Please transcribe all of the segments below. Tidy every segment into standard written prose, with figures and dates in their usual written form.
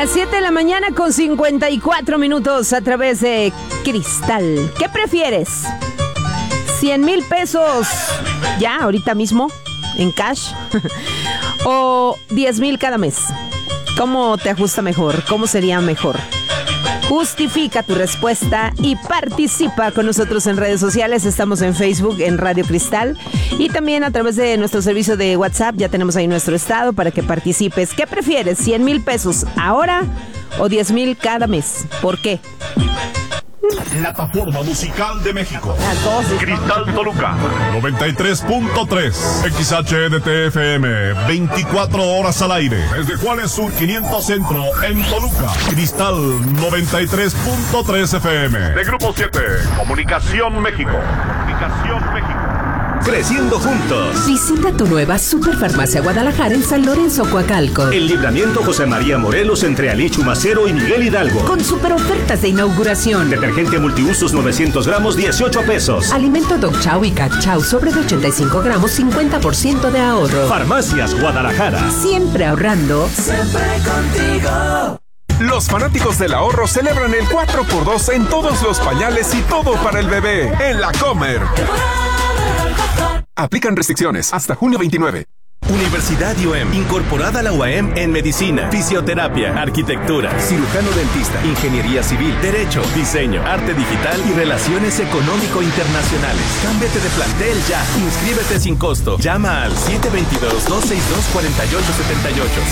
Las 7 de la mañana con 54 minutos a través de Cristal. ¿Qué prefieres? 100,000 pesos ya, ahorita mismo, en cash, o 10,000 cada mes. ¿Cómo te ajusta mejor? ¿Cómo sería mejor? Justifica tu respuesta y participa con nosotros en redes sociales. Estamos en Facebook, en Radio Cristal, y también a través de nuestro servicio de WhatsApp. Ya tenemos ahí nuestro estado para que participes. ¿Qué prefieres? 100,000 pesos ahora o 10,000 cada mes. ¿Por qué? Plataforma Musical de México. Las dos. Cristal Toluca 93.3 XHDTFM 24 horas al aire desde Juárez Sur 500 Centro en Toluca. Cristal 93.3 FM de Grupo 7 Comunicación México. Creciendo juntos. Visita tu nueva Superfarmacia Guadalajara en San Lorenzo, Coacalco. El Libramiento José María Morelos entre Ali Chumacero y Miguel Hidalgo. Con super ofertas de inauguración. Detergente multiusos 900 gramos, 18 pesos. Alimento Dog Chow y Cat Chow sobre de 85 gramos, 50% de ahorro. Farmacias Guadalajara. Siempre ahorrando. Siempre contigo. Los fanáticos del ahorro celebran el 4x2 en todos los pañales y todo para el bebé en La Comer. Aplican restricciones hasta junio 29. Universidad UM, incorporada a la UAM en medicina, fisioterapia, arquitectura, cirujano dentista, ingeniería civil, derecho, diseño, arte digital y relaciones económico-internacionales. Cámbiate de plantel ya. Inscríbete sin costo. Llama al 722-262-4878.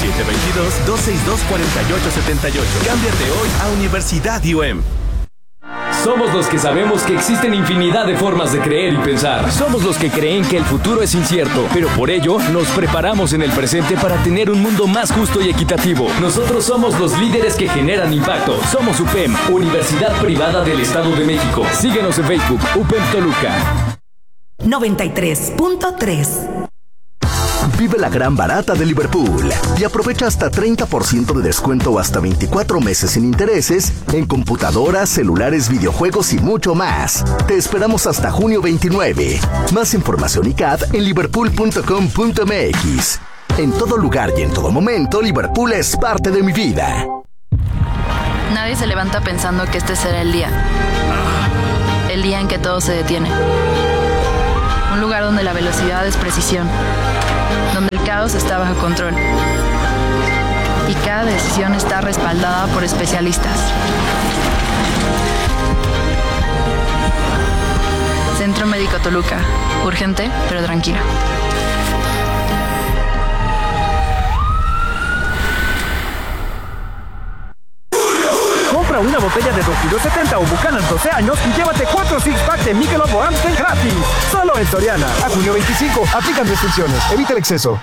722-262-4878. Cámbiate hoy a Universidad UM. Somos los que sabemos que existen infinidad de formas de creer y pensar. Somos los que creen que el futuro es incierto, pero por ello nos preparamos en el presente para tener un mundo más justo y equitativo. Nosotros somos los líderes que generan impacto. Somos UPEM, Universidad Privada del Estado de México. Síguenos en Facebook, UPEM Toluca. 93.3. Vive la gran barata de Liverpool y aprovecha hasta 30% de descuento o hasta 24 meses sin intereses en computadoras, celulares, videojuegos y mucho más. Te esperamos hasta junio 29. Más información y CAD en liverpool.com.mx. En todo lugar y en todo momento, Liverpool es parte de mi vida. Nadie se levanta pensando que este será el día. El día en que todo se detiene. Un lugar donde la velocidad es precisión. Donde el caos está bajo control. Y cada decisión está respaldada por especialistas. Centro Médico Toluca. Urgente, pero tranquila. Compra una botella de 22.70 o Buchanan 12 años y llévate 4 six-pack de Michelob o Amstel gratis. Solo en Soriana. A junio 25. Aplican restricciones. Evita el exceso.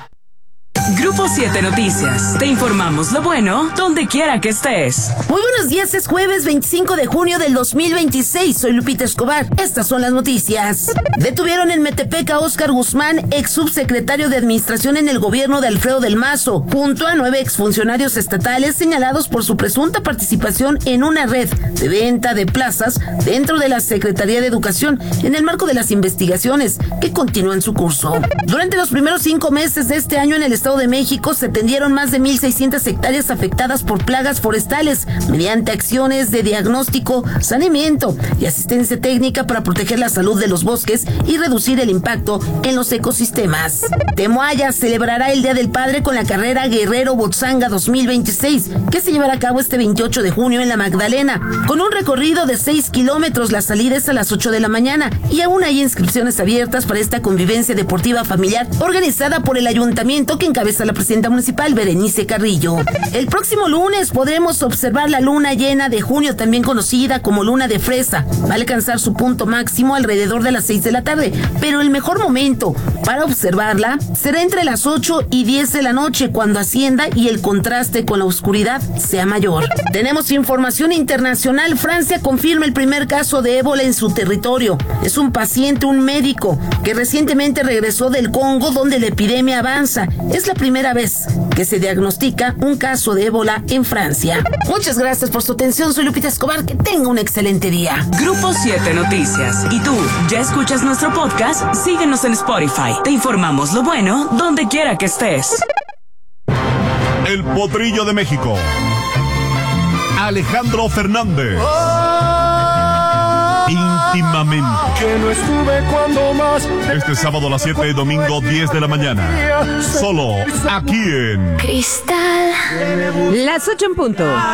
Grupo 7 Noticias. Te informamos lo bueno donde quiera que estés. Muy buenos días, es jueves 25 de junio del 2026. Soy Lupita Escobar. Estas son las noticias. Detuvieron en Metepec a Óscar Guzmán, ex subsecretario de Administración en el gobierno de Alfredo del Mazo, junto a 9 exfuncionarios estatales señalados por su presunta participación en una red de venta de plazas dentro de la Secretaría de Educación en el marco de las investigaciones que continúan su curso. Durante los primeros 5 meses de este año en el Estado de México se atendieron más de 1,600 hectáreas afectadas por plagas forestales mediante acciones de diagnóstico, saneamiento y asistencia técnica para proteger la salud de los bosques y reducir el impacto en los ecosistemas. Temoaya celebrará el Día del Padre con la carrera Guerrero Botzanga 2026, que se llevará a cabo este 28 de junio en La Magdalena, con un recorrido de 6 kilómetros. La salida es a las 8 de la mañana y aún hay inscripciones abiertas para esta convivencia deportiva familiar organizada por el ayuntamiento que encabeza a la presidenta municipal Berenice Carrillo. El próximo lunes podremos observar la luna llena de junio, también conocida como luna de fresa. Va a alcanzar su punto máximo alrededor de las 6 de la tarde, pero el mejor momento para observarla será entre las 8 y 10 de la noche, cuando ascienda y el contraste con la oscuridad sea mayor. Tenemos información internacional. Francia confirma el primer caso de ébola en su territorio. Es un paciente, un médico, que recientemente regresó del Congo, donde la epidemia avanza. Es la primera vez que se diagnostica un caso de ébola en Francia. Muchas gracias por su atención. Soy Lupita Escobar. Que tenga un excelente día. Grupo 7 Noticias. ¿Y tú, ya escuchas nuestro podcast? Síguenos en Spotify. Te informamos lo bueno donde quiera que estés. El Potrillo de México. Alejandro Fernández. Íntimamente. Que no estuve cuando más. Este sábado a las 7 y domingo 10 de la mañana. Solo aquí en Cristal. Las 8 en punto.